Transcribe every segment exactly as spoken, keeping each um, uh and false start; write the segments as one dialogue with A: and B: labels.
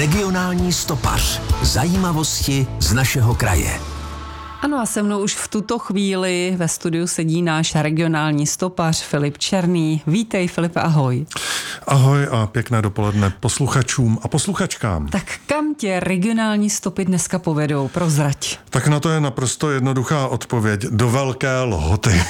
A: Regionální stopař. Zajímavosti z našeho kraje.
B: Ano, a se mnou už v tuto chvíli ve studiu sedí náš regionální stopař Filip Černý. Vítej, Filipe, ahoj.
C: Ahoj a pěkné dopoledne posluchačům a posluchačkám.
B: Tak kam tě regionální stopy dneska povedou? Prozrať.
C: Tak na to je naprosto jednoduchá odpověď. Do Velké Lhoty.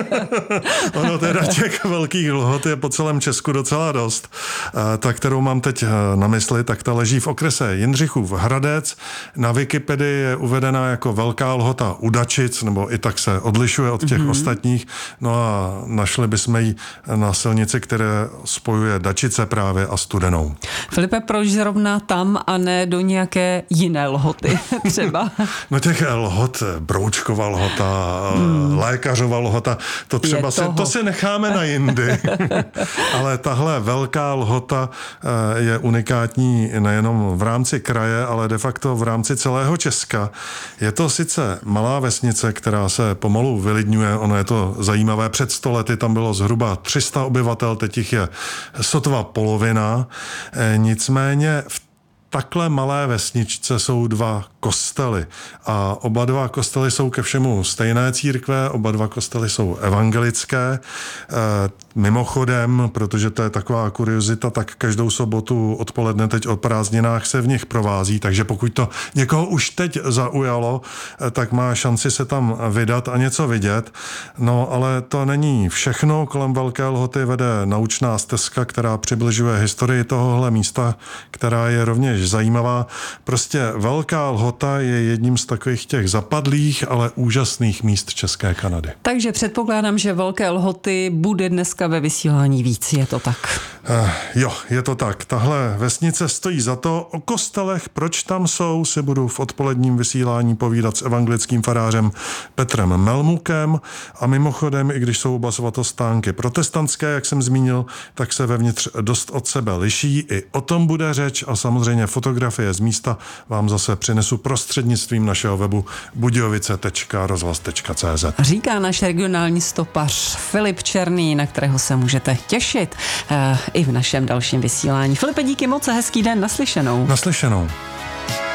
C: Ono teda těch velkých lhot je po celém Česku docela dost. Ta, kterou mám teď na mysli, tak ta leží v okrese Jindřichův Hradec. Na Wikipedii je uvedena jako Velká Lhota u Dačic, nebo i tak se odlišuje od těch mm-hmm. ostatních. No a našli bychom ji na silnici, které spojuje Dačice právě a Studenou.
B: Filipe, proč zrovna tam a ne do nějaké jiné lhoty třeba?
C: No těch lhot, Broučkova lhota, hmm. Lékařova lhota, to třeba si, to si necháme na jindy. Ale tahle Velká Lhota je unikátní nejenom v rámci kraje, ale de facto v rámci celého Česka. Je to sice malá vesnice, která se pomalu vylidňuje, ono je to zajímavé, před sto lety tam bylo zhruba tři sta obyvatel, teď jich je sotva polovina, nicméně v takhle malé vesničce jsou dva kostely a oba dva kostely jsou ke všemu stejné církve, oba dva kostely jsou evangelické. E, mimochodem, protože to je taková kuriozita, tak každou sobotu odpoledne teď o prázdninách se v nich provází, takže pokud to někoho už teď zaujalo, tak má šanci se tam vydat a něco vidět. No, ale to není všechno. Kolem Velké Lhoty vede naučná stezka, která přibližuje historii tohohle místa, která je rovněž zajímavá. Prostě Velká Lhota je jedním z takových těch zapadlých, ale úžasných míst České Kanady.
B: Takže předpokládám, že Velké Lhoty bude dneska ve vysílání víc, je to tak?
C: Uh, jo, je to tak. Tahle vesnice stojí za to. O kostelech, proč tam jsou, si budu v odpoledním vysílání povídat s evangelickým farářem Petrem Melmukem a mimochodem, i když jsou oba svatostánky protestantské, jak jsem zmínil, tak se vevnitř dost od sebe liší. I o tom bude řeč a samozřejmě fotografie z místa vám zase přinesu prostřednictvím našeho webu budějovice tečka rozhlas tečka cé zet.
B: Říká náš regionální stopař Filip Černý, na kterého se můžete těšit uh, i v našem dalším vysílání. Filipe, díky moc a hezký den, naslyšenou.
C: Naslyšenou.